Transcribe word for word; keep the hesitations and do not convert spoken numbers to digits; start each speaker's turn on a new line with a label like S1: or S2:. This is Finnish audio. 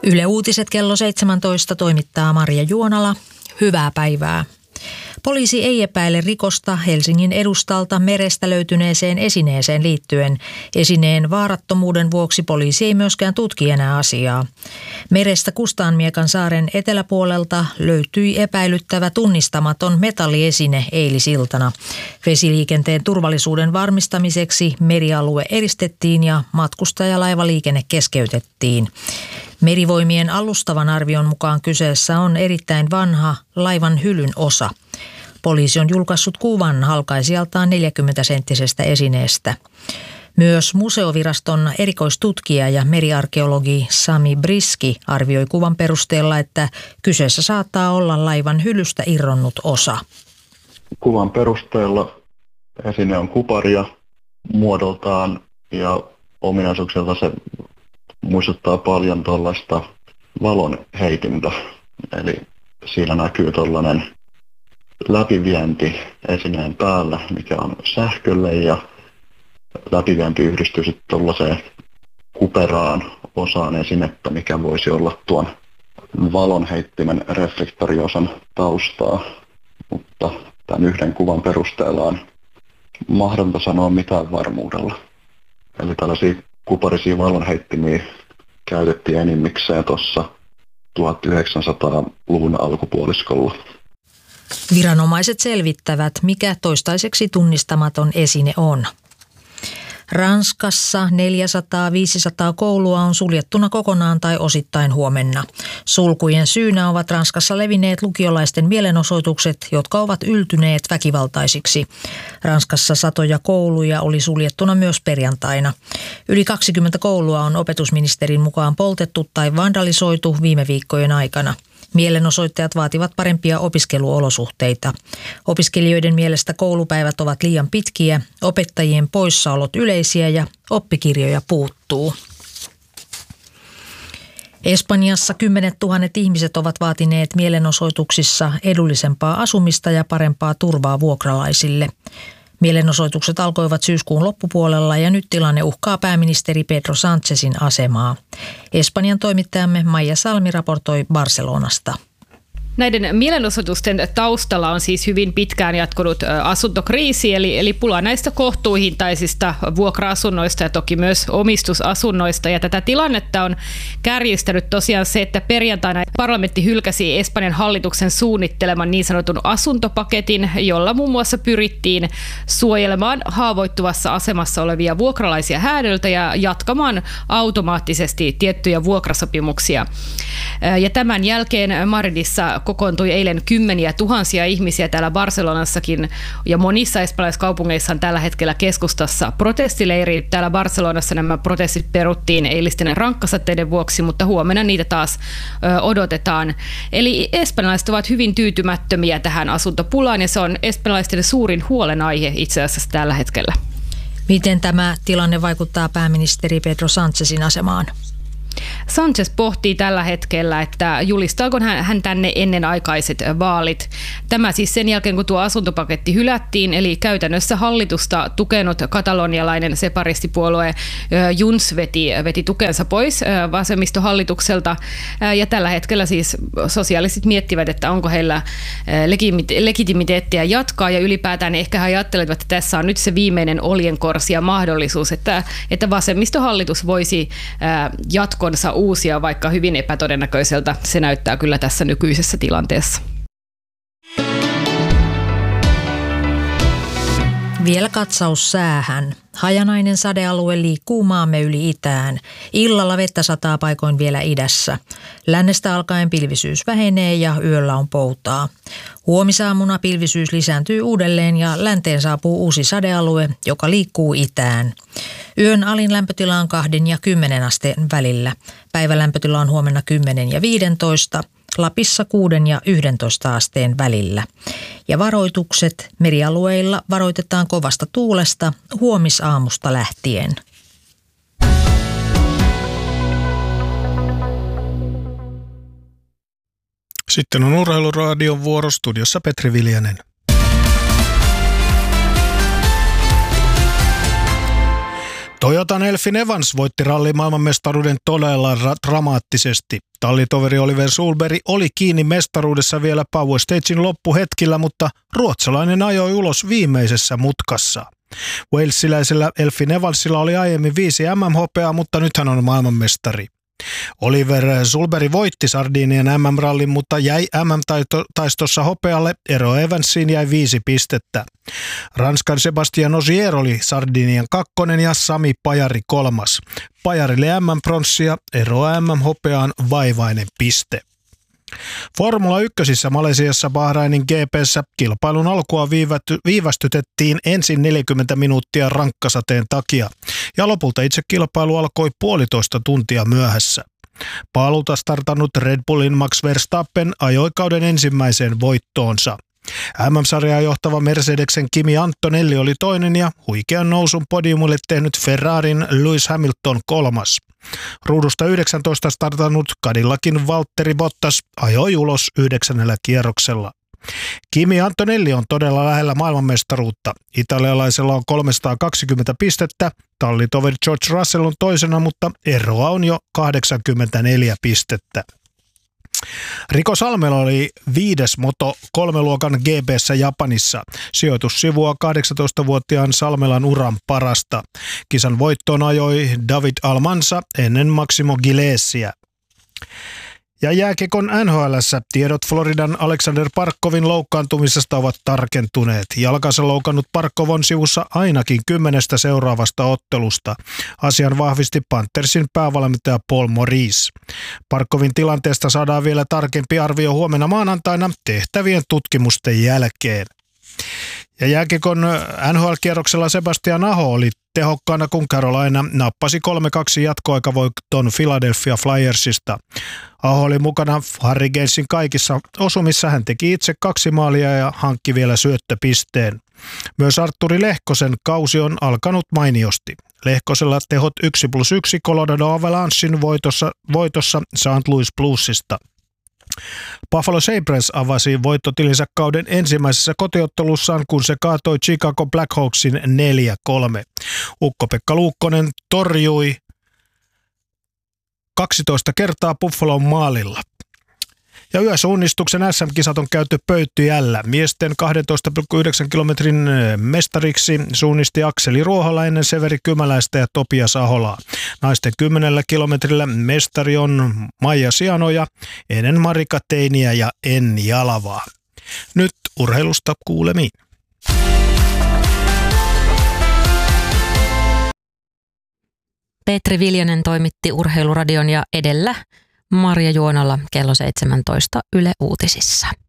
S1: Yle Uutiset kello seitsemäntoista toimittaa Marja Juonala. Hyvää päivää. Poliisi ei epäile rikosta Helsingin edustalta merestä löytyneeseen esineeseen liittyen. Esineen vaarattomuuden vuoksi poliisi ei myöskään tutki enää asiaa. Merestä Kustaanmiekan saaren eteläpuolelta löytyi epäilyttävä tunnistamaton metalliesine eilisiltana. Vesiliikenteen turvallisuuden varmistamiseksi merialue eristettiin ja matkustajalaivaliikenne keskeytettiin. Merivoimien alustavan arvion mukaan kyseessä on erittäin vanha laivan hylyn osa. Poliisi on julkaissut kuvan halkaisijaltaan neljäkymmentä-senttisestä esineestä. Myös museoviraston erikoistutkija ja meriarkeologi Sami Briski arvioi kuvan perusteella, että kyseessä saattaa olla laivan hylystä irronnut osa.
S2: Kuvan perusteella esine on kuparia muodoltaan ja ominaisuuksilta se muistuttaa paljon tuollaista valonheitintä. Eli siinä näkyy tuollainen läpivienti esineen päällä, mikä on sähkölle, ja läpivienti yhdistyy sitten tuollaiseen kuperaan osaan esinettä, mikä voisi olla tuon valonheittimen reflektoriosan taustaa. Mutta tämän yhden kuvan perusteella on mahdotonta sanoa mitään varmuudella. Eli tällaisia kuparisia valonheittimiä käytettiin enimmikseen tuossa tuhatyhdeksänsataaluvun alkupuoliskolla.
S1: Viranomaiset selvittävät, mikä toistaiseksi tunnistamaton esine on. Ranskassa neljäsataa viisisataa koulua on suljettuna kokonaan tai osittain huomenna. Sulkujen syynä ovat Ranskassa levinneet lukiolaisten mielenosoitukset, jotka ovat yltyneet väkivaltaisiksi. Ranskassa satoja kouluja oli suljettuna myös perjantaina. Yli kaksikymmentä koulua on opetusministerin mukaan poltettu tai vandalisoitu viime viikkojen aikana. Mielenosoittajat vaativat parempia opiskeluolosuhteita. Opiskelijoiden mielestä koulupäivät ovat liian pitkiä, opettajien poissaolot yleisiä ja oppikirjoja puuttuu. Espanjassa kymmenet tuhannet ihmiset ovat vaatineet mielenosoituksissa edullisempaa asumista ja parempaa turvaa vuokralaisille. Mielenosoitukset alkoivat syyskuun loppupuolella ja nyt tilanne uhkaa pääministeri Pedro Sánchezin asemaa. Espanjan toimittajamme Maija Salmi raportoi Barcelonasta.
S3: Näiden mielenosoitusten taustalla on siis hyvin pitkään jatkunut asuntokriisi, eli, eli pula näistä kohtuuhintaisista vuokra-asunnoista ja toki myös omistusasunnoista. Ja tätä tilannetta on kärjistänyt tosiaan se, että perjantaina parlamentti hylkäsi Espanjan hallituksen suunnitteleman niin sanotun asuntopaketin, jolla muun muassa pyrittiin suojelemaan haavoittuvassa asemassa olevia vuokralaisia häädöltä ja jatkamaan automaattisesti tiettyjä vuokrasopimuksia. Ja tämän jälkeen Madridissa kokoontui eilen kymmeniä tuhansia ihmisiä täällä Barcelonassakin, ja monissa espanjalaisissa kaupungeissa on tällä hetkellä keskustassa protestileiri. Täällä Barcelonassa nämä protestit peruttiin eilisten rankkasateiden vuoksi, mutta huomenna niitä taas ö, odotetaan. Eli espanjalaiset ovat hyvin tyytymättömiä tähän asuntopulaan, ja se on espanjalaisten suurin huolenaihe itse asiassa tällä hetkellä.
S1: Miten tämä tilanne vaikuttaa pääministeri Pedro Sánchezin asemaan?
S3: Sánchez pohtii tällä hetkellä, että julistaako hän, hän tänne ennenaikaiset vaalit. Tämä siis sen jälkeen, kun tuo asuntopaketti hylättiin, eli käytännössä hallitusta tukenut katalonialainen separistipuolue Junts veti, veti tukensa pois vasemmistohallitukselta. Ja tällä hetkellä siis sosiaalistit miettivät, että onko heillä legitimiteettiä jatkaa, ja ylipäätään ehkä he ajattelevat, että tässä on nyt se viimeinen oljenkorsi ja mahdollisuus, että, että vasemmistohallitus voisi jatkaa konsa uusia, vaikka hyvin epätodennäköiseltä se näyttää kyllä tässä nykyisessä tilanteessa.
S1: Vielä katsaus säähän. Hajanainen sadealue liikkuu maamme yli itään. Illalla vettä sataa paikoin vielä idässä. Lännestä alkaen pilvisyys vähenee ja yöllä on poutaa. Huomisaamuna pilvisyys lisääntyy uudelleen ja länteen saapuu uusi sadealue, joka liikkuu itään. Yön alin lämpötila on kahden ja kymmenen asteen välillä. Päivälämpötila on huomenna kymmenen ja viidentoista. Lapissa kuuden ja yhdentoista asteen välillä. Ja varoitukset merialueilla varoitetaan kovasta tuulesta huomisaamusta lähtien.
S4: Sitten on Urheiluradion vuoro, studiossa Petri Viljanen. Toyotan Elfyn Evans voitti rallin maailmanmestaruuden todella ra- dramaattisesti. Tallitoveri Oliver Solberg oli kiinni mestaruudessa vielä Power Stagein loppuhetkillä, mutta ruotsalainen ajoi ulos viimeisessä mutkassa. Walesiläisellä Elfyn Evansilla oli aiemmin viisi M M-hopeaa, mutta nyt hän on maailmanmestari. Oliver Solberg voitti Sardinian M M-rallin, mutta jäi M M-taistossa hopealle. Ero Evansiin jäi viisi pistettä. Ranskan Sebastien Ogier oli Sardinian kakkonen ja Sami Pajari kolmas. Pajarille M M-pronssia, ero M M-hopeaan vaivainen piste. Formula ykkösissä Malesiassa Bahrainin G P:ssä kilpailun alkua viivästytettiin ensin neljäkymmentä minuuttia rankkasateen takia ja lopulta itse kilpailu alkoi puolitoista tuntia myöhässä. Paalulta startannut Red Bullin Max Verstappen ajoi kauden ensimmäiseen voittoonsa. M M-sarjaa johtava Mercedesen Kimi Antonelli oli toinen ja huikean nousun podiumille tehnyt Ferrarin Lewis Hamilton kolmas. Ruudusta yhdeksäntoista startannut Cadillacin Valtteri Bottas ajoi ulos yhdeksännellä kierroksella. Kimi Antonelli on todella lähellä maailmanmestaruutta. Italialaisella on kolmesataakaksikymmentä pistettä, tallitoveri George Russell on toisena, mutta eroa on jo kahdeksankymmentäneljä pistettä. Rico Salmela oli viides Moto kolme luokan G P:ssä Japanissa. Sijoitus sivua kahdeksantoistavuotiaan Salmelan uran parasta. Kisan voittoon ajoi David Almanza ennen Maximo Gilesiä. Ja jääkiekon N H L:ssä tiedot Floridan Alexander Barkovin loukkaantumisesta ovat tarkentuneet. Jalkansa loukannut Barkov on sivussa ainakin kymmenestä seuraavasta ottelusta. Asian vahvisti Panthersin päävalmentaja Paul Maurice. Barkovin tilanteesta saadaan vielä tarkempi arvio huomenna maanantaina tehtävien tutkimusten jälkeen. Ja jääkiekon N H L-kierroksella Sebastian Aho oli tehokkaana, kun Carolina nappasi kolme kaksi jatkoaikavoiton Philadelphia Flyersista. Aho oli mukana Hurricanesin kaikissa osumissa. Hän teki itse kaksi maalia ja hankki vielä syöttöpisteen. Myös Artturi Lehkosen kausi on alkanut mainiosti. Lehkosella tehot yksi plus yksi Colorado Avalanchein voitossa, voitossa Saint Louis Bluesista. Buffalo Sabres avasi voittotilinsä kauden ensimmäisessä kotiottelussaan, kun se kaatoi Chicago Blackhawksin neljä kolme. Ukko-Pekka Luukkonen torjui kaksitoista kertaa Buffalon maalilla. Ja yösuunnistuksen S M-kisat on käyty Pöyttyjällä. Miesten kaksitoista pilkku yhdeksän kilometrin mestariksi suunnisti Akseli Ruohola ennen Severi Kymäläistä ja Topias Aholaa. Naisten kymmenellä kilometrillä mestari on Maija Sianoja ennen Marika Teiniä ja Enni Jalavaa. Nyt urheilusta kuulemiin.
S5: Petri Viljanen toimitti Urheiluradion ja edellä Marja Juonala kello seitsemäntoista Yle Uutisissa.